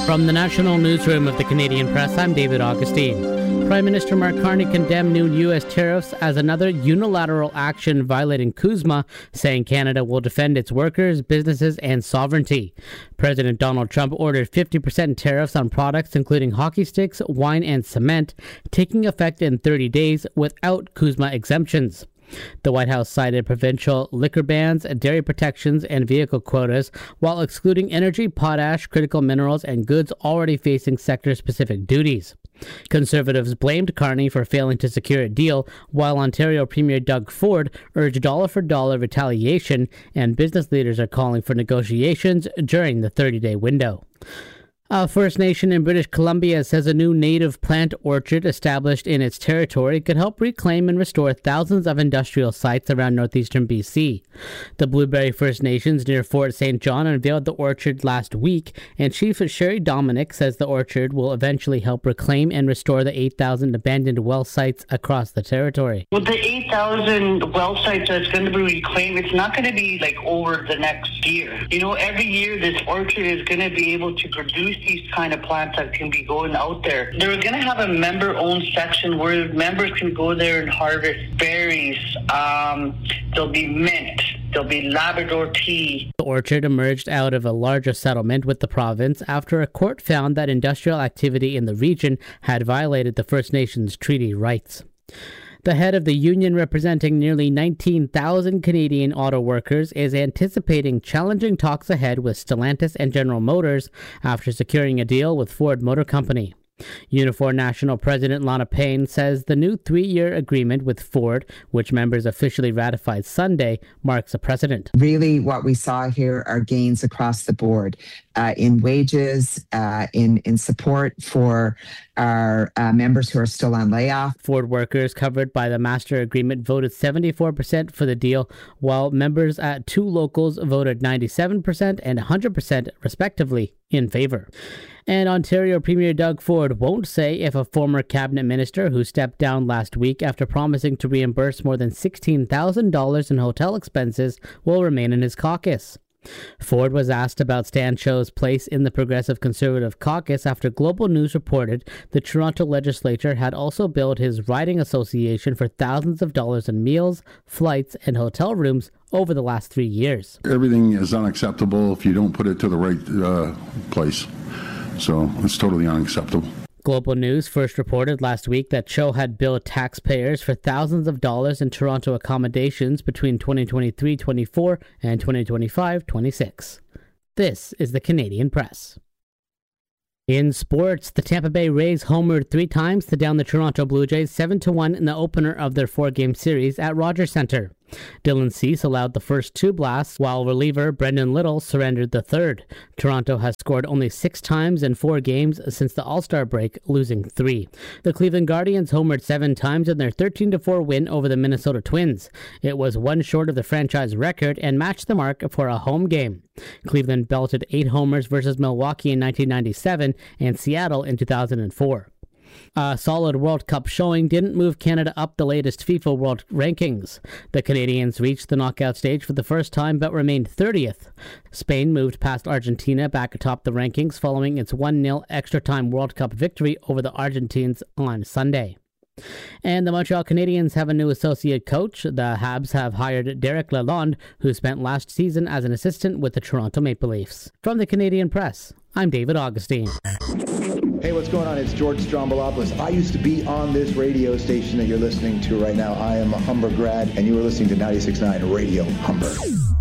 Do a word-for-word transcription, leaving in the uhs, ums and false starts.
From the National Newsroom of the Canadian Press, I'm David Augustine. Prime Minister Mark Carney condemned new U S tariffs as another unilateral action violating CUSMA, saying Canada will defend its workers, businesses, and sovereignty. President Donald Trump ordered fifty percent tariffs on products including hockey sticks, wine, and cement, taking effect in thirty days without CUSMA exemptions. The White House cited provincial liquor bans, dairy protections, and vehicle quotas, while excluding energy, potash, critical minerals, and goods already facing sector-specific duties. Conservatives blamed Carney for failing to secure a deal, while Ontario Premier Doug Ford urged dollar-for-dollar retaliation, and business leaders are calling for negotiations during the thirty-day window. A First Nation in British Columbia says a new native plant orchard established in its territory could help reclaim and restore thousands of industrial sites around northeastern B C. The Blueberry First Nations near Fort Saint John unveiled the orchard last week, and Chief Sherry Dominic says the orchard will eventually help reclaim and restore the eight thousand abandoned well sites across the territory. With the eight thousand well sites that's going to be reclaimed, it's not going to be like over the next year. You know, every year this orchard is going to be able to produce these kind of plants that can be going out there. They're going to have a member-owned section where members can go there and harvest berries. Um, there'll be mint. There'll be Labrador tea. The orchard emerged out of a larger settlement with the province after a court found that industrial activity in the region had violated the First Nations treaty rights. The head of the union representing nearly nineteen thousand Canadian auto workers is anticipating challenging talks ahead with Stellantis and General Motors after securing a deal with Ford Motor Company. Unifor National President Lana Payne says the new three-year agreement with Ford, which members officially ratified Sunday, marks a precedent. Really what we saw here are gains across the board uh, in wages, uh, in, in support for our uh, members who are still on layoff. Ford workers covered by the master agreement voted seventy-four percent for the deal, while members at two locals voted ninety-seven percent and one hundred percent respectively in favor. And Ontario Premier Doug Ford won't say if a former cabinet minister who stepped down last week after promising to reimburse more than sixteen thousand dollars in hotel expenses will remain in his caucus. Ford was asked about Stan Cho's place in the Progressive Conservative caucus after Global News reported the Toronto legislature had also billed his riding association for thousands of dollars in meals, flights, and hotel rooms over the last three years. Everything is unacceptable if you don't put it to the right uh, place. So it's totally unacceptable. Global News first reported last week that Cho had billed taxpayers for thousands of dollars in Toronto accommodations between twenty twenty-three twenty-four and twenty twenty-five twenty-six. This is the Canadian Press. In sports, the Tampa Bay Rays homered three times to down the Toronto Blue Jays seven to one in the opener of their four-game series at Rogers Centre. Dylan Cease allowed the first two blasts, while reliever Brendan Little surrendered the third. Toronto has scored only six times in four games since the All-Star break, losing three. The Cleveland Guardians homered seven times in their thirteen to four win over the Minnesota Twins. It was one short of the franchise record and matched the mark for a home game. Cleveland belted eight homers versus Milwaukee in nineteen ninety-seven and Seattle in two thousand four. A solid World Cup showing didn't move Canada up the latest FIFA World Rankings. The Canadians reached the knockout stage for the first time but remained thirtieth. Spain moved past Argentina back atop the rankings following its one nil extra-time World Cup victory over the Argentines on Sunday. And the Montreal Canadiens have a new associate coach. The Habs have hired Derek Lalonde, who spent last season as an assistant with the Toronto Maple Leafs. From the Canadian Press, I'm David Augustine. Hey, what's going on? It's George Strombolopoulos. I used to be on this radio station that you're listening to right now. I am a Humber grad, and you are listening to ninety-six point nine Radio Humber.